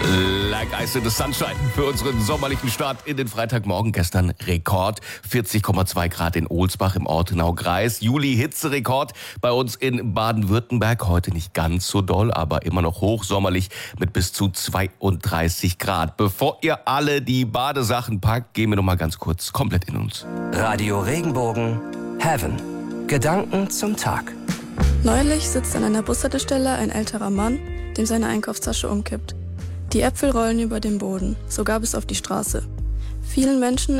Like Ice in the Sunshine für unseren sommerlichen Start in den Freitagmorgen. Gestern Rekord, 40,2 Grad in Ohlsbach im Ortenau-Kreis. Juli-Hitzerekord bei uns in Baden-Württemberg. Heute nicht ganz so doll, aber immer noch hochsommerlich mit bis zu 32 Grad. Bevor ihr alle die Badesachen packt, gehen wir noch mal ganz kurz komplett in uns. Radio Regenbogen Heaven. Gedanken zum Tag. Neulich sitzt an einer Bushaltestelle ein älterer Mann, dem seine Einkaufstasche umkippt. Die Äpfel rollen über den Boden, sogar bis auf die Straße. Vielen Menschen